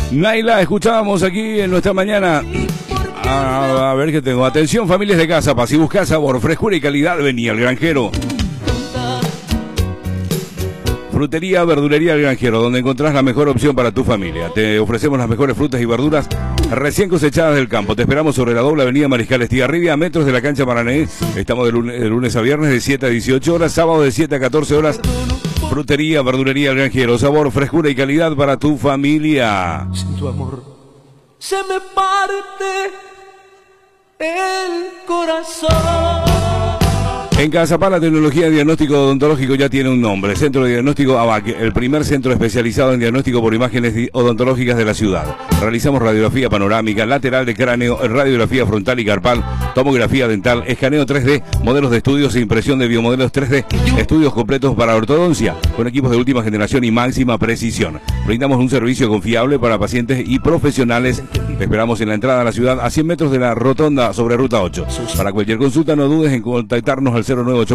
Naila, escuchábamos aquí en nuestra mañana. A ver qué tengo. Atención, familias de Casapa. Si buscas sabor, frescura y calidad, vení al Granjero. Frutería, verdulería El Granjero, donde encontrás la mejor opción para tu familia. Te ofrecemos las mejores frutas y verduras recién cosechadas del campo. Te esperamos sobre la doble avenida Mariscal Estigarribia, a metros de la cancha Parané. Estamos de lunes a viernes de 7 a 18 horas, sábado de 7 a 14 horas. Frutería, verdulería El Granjero, sabor, frescura y calidad para tu familia. Sin tu amor se me parte el corazón. En Casapa, la tecnología de diagnóstico odontológico ya tiene un nombre. Centro de Diagnóstico ABAC, el primer centro especializado en diagnóstico por imágenes odontológicas de la ciudad. Realizamos radiografía panorámica, lateral de cráneo, radiografía frontal y carpal, tomografía dental, escaneo 3D, modelos de estudios e impresión de biomodelos 3D, estudios completos para ortodoncia, con equipos de última generación y máxima precisión. Brindamos un servicio confiable para pacientes y profesionales. Te esperamos en la entrada a la ciudad a 100 metros de la rotonda sobre Ruta 8. Para cualquier consulta no dudes en contactarnos al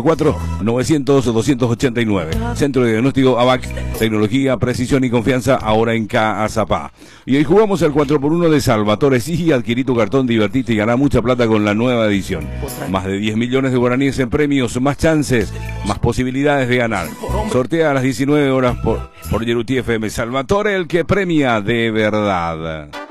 0984-900-289. Centro de Diagnóstico ABAC, tecnología, precisión y confianza ahora en Casapa. Y hoy jugamos al 4x1 de Salvatore. Sí, adquirí tu cartón, divertite y ganá mucha plata con la nueva edición. Más de 10 millones de guaraníes en premios, más chances, más posibilidades de ganar. Sortea a las 19 horas por Yeruti FM. Salvatore, el que premia de verdad.